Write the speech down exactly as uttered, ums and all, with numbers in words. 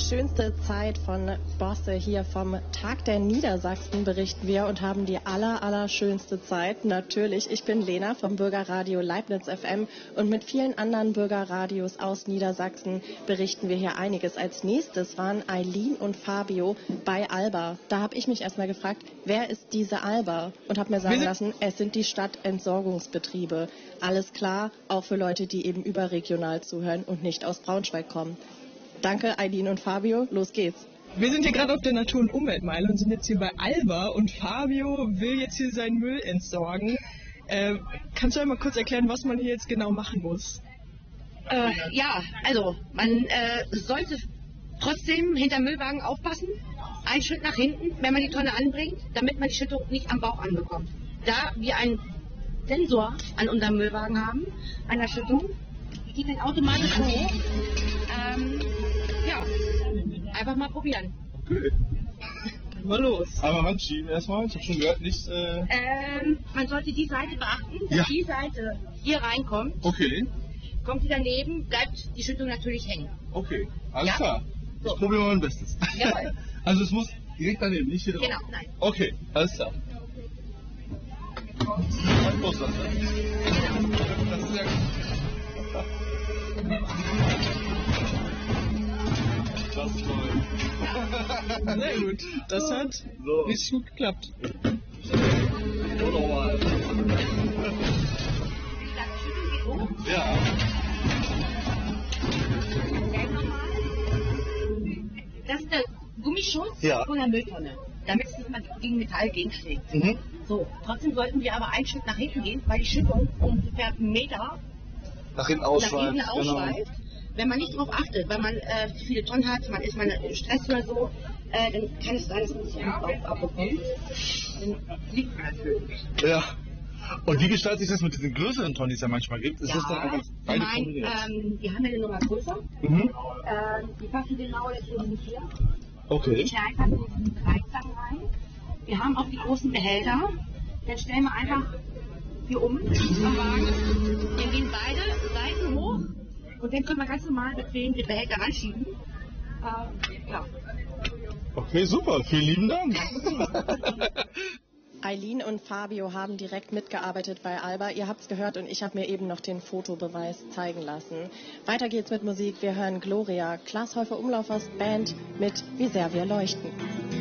schönste Zeit von Bosse hier vom Tag der Niedersachsen berichten wir und haben die aller, aller schönste Zeit. Natürlich, ich bin Lena vom Bürgerradio Leibniz F M und mit vielen anderen Bürgerradios aus Niedersachsen berichten wir hier einiges. Als nächstes waren Eileen und Fabio bei Alba. Da habe ich mich erstmal gefragt, wer ist diese Alba? Und habe mir sagen lassen, es sind die Stadtentsorgungsbetriebe. Alles klar, auch für Leute, die eben überregional zuhören und nicht aus Braunschweig kommen. Danke, Eileen und Fabio. Los geht's. Wir sind hier gerade auf der Natur- und Umweltmeile und sind jetzt hier bei Alba und Fabio will jetzt hier seinen Müll entsorgen. Äh, kannst du einmal kurz erklären, was man hier jetzt genau machen muss? Äh, ja, also man äh, sollte trotzdem hinter Müllwagen aufpassen. Einen Schritt nach hinten, wenn man die Tonne anbringt, damit man die Schüttung nicht am Bauch anbekommt. Da wir einen Sensor an unserem Müllwagen haben, an der Schüttung, die geht dann automatisch hoch. Ähm, ja, einfach mal probieren. Okay. Mal los. Aber Handschieben erstmal, ich habe schon gehört, nicht... Äh Ähm, man sollte die Seite beachten, dass Ja. die Seite hier reinkommt. Okay, Kommt die daneben, bleibt die Schüttung natürlich hängen. okay, alles Ja. klar. So. Ich probiere mal mein Bestes. Jawohl. Also es muss direkt daneben, nicht hier drauf. Genau, nein. Okay, alles klar. Halt los, Leute. Das ist sehr gut. Das ist toll. Sehr gut. Das hat So. richtig gut geklappt. So nochmal. Ja. Das ist der Gummischutz Ja. von der Mülltonne, damit es nicht mal gegen Metall gegenschlägt. Mhm. So, trotzdem sollten wir aber einen Schritt nach hinten gehen, weil die Schüttung ungefähr einen Meter Nach hinten nach ausschweift. hinten ausschweift. Wenn man nicht darauf achtet, weil man äh, viele Tonnen hat, man ist mal im Stress oder so, äh, dann kann es sein, dass man sich einen Bauch abbekommt. Dann liegt man natürlich. Genau. Ja. Und wie gestaltet sich das mit diesen größeren Tonnen, die es ja manchmal gibt? Ist Ja, das dann einfach ich beide mein, kombiniert? ähm, die haben ja eine Nummer größer. Mhm. Ähm, die passen genau jetzt eben nicht hier. Okay. Ich einfach in diesen Dreizacken rein. Wir haben auch die großen Behälter. Dann stellen wir einfach hier um am Wagen. Dann gehen beide Seiten hoch und dann können wir ganz normal bequem den Behälter anschieben. Äh, ja. Okay, super. Vielen lieben Dank. Eileen und Fabio haben direkt mitgearbeitet bei Alba. Ihr habt's gehört und ich habe mir eben noch den Fotobeweis zeigen lassen. Weiter geht's mit Musik. Wir hören Gloria, Klaas Häufer Umlaufers Band mit Wie sehr wir leuchten.